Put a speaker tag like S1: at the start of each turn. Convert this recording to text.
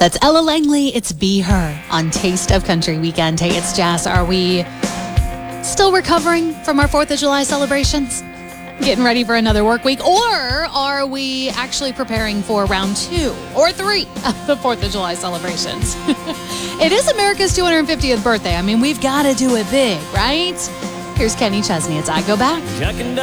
S1: That's Ella Langley. It's Be Her on Taste of Country Weekend. Hey, it's Jazz. Are we still recovering from our 4th of July celebrations? Getting ready for another work week? Or are we actually preparing for round 2 or 3 of the 4th of July celebrations? It is America's 250th birthday. I mean, we've got to do it big, right? Here's Kenny Chesney. It's I Go Back.